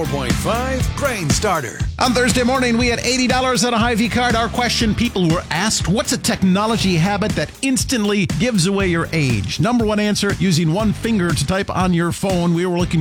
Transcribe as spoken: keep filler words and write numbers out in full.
four point five Brain Starter. On Thursday morning, we had eighty dollars on a Hy-Vee card. Our question, people were asked, what's a technology habit that instantly gives away your age? Number one answer, using one finger to type on your phone. We were looking